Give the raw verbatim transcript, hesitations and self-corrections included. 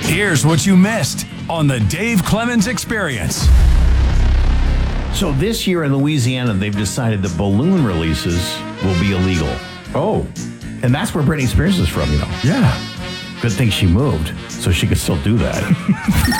Here's what you missed on the Dave Clemens Experience. So this year in Louisiana, they've decided that balloon releases will be illegal. Oh, And that's where Britney Spears is from, you know. yeah. Good thing she moved, so she could still do that.